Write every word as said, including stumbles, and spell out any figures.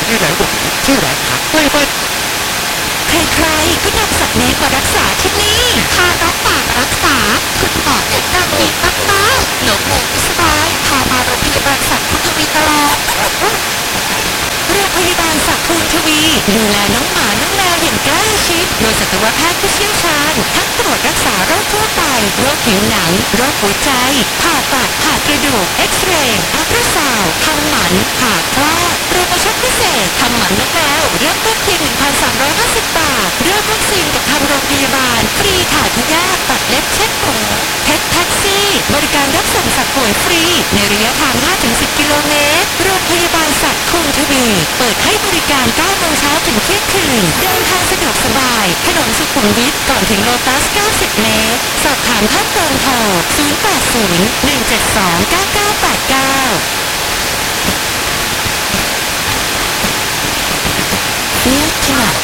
ที่ไหนบอกที่ร้านค้าใกล้บ้านใครๆก็นำสัตว์เลี้ยงมารักษาที่นี่พาน้องหมามารักษาคุณหมอแนะนำดีมากๆหนูหมูไม่สบายพามาโรงพยาบาลสัตว์คุณทวีตลอดโรงพยาบาลสัตว์คุณทวีดูแลน้องหมาน้องแมวอย่างใกล้ชิดโดยสัตวแพทย์ผู้เชี่ยวชาญทั้งตรวจรักษาโรคทั่วไปโรคผิวหนังโรคหัวใจผ่าตัดผ่ากระดูกเอ็กซเรย์อัลตราซาวด์ทำหมันผ่าคลอดโปรโมชั่นพิเศษทำหมันน้องแมวเริ่มต้นเพียง หนึ่งพันสามร้อยห้าสิบ บาทเริ่มวัคซีนกับทางโรงพยาบาลฟรีถ่ายพยาธิตัดเล็บเช็ดหูเพชรแท็กซี่บริการรับส่งสัตว์ป่วยฟรีในระยะทาง ห้าถึงสิบ กิโลเมตรโรงพยาบาลสัตว์คุณทวีเปิดให้บริการ เก้า โมงเช้าถึงเที่ยงคืนเดินทางสะดวกสบายถนนสุขุมวิทก่อนถึงโลตัส เก้าสิบ เมตรสอบถามเพิ่มเติมโทร ศูนย์ แปด ศูนย์ หนึ่ง เจ็ด สอง เก้า เก้า แปด เก้า เฟียสที่ไหน